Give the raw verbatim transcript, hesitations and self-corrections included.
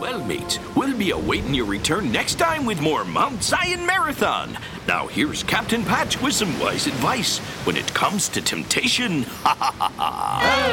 well, mates, we'll be awaiting your return next time with more Mount Zion Marathon. Now, here's Captain Patch with some wise advice when it comes to temptation. Ha ha ha ha.